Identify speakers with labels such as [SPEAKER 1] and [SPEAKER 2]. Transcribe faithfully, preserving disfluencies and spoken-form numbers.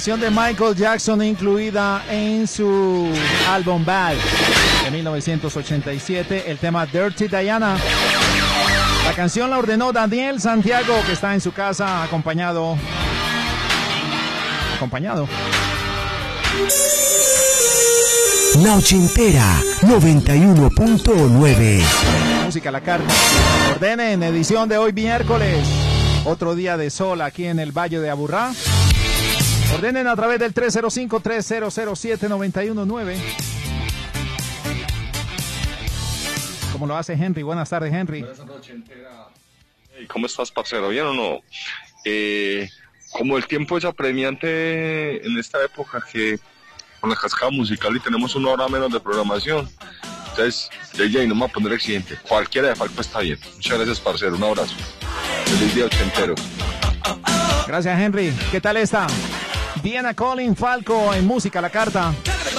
[SPEAKER 1] canción de Michael Jackson incluida en su álbum Bad de mil novecientos ochenta y siete, el tema Dirty Diana. La canción la ordenó Daniel Santiago, que está en su casa acompañado. Acompañado.
[SPEAKER 2] La Ochentera noventa y uno punto nueve.
[SPEAKER 1] Música a la carta. Ordenen, edición de hoy miércoles. Otro día de sol aquí en el Valle de Aburrá. Ordenen a través del tres cero cinco, tres cero cero siete, nueve uno nueve. ¿Cómo lo hace Henry? Buenas tardes, Henry.
[SPEAKER 3] Buenas noches, entera. Hey, ¿cómo estás, parcero? ¿Bien o no? Eh, como el tiempo es apremiante en esta época, que con la cascada musical y tenemos una hora menos de programación, entonces, D J, no me voy a poner exigente. Cualquiera de Falco está bien. Muchas gracias, parcero. Un abrazo. Feliz día ochentero.
[SPEAKER 1] Gracias, Henry. ¿Qué tal está? Diana Colin Falco en Música a la Carta.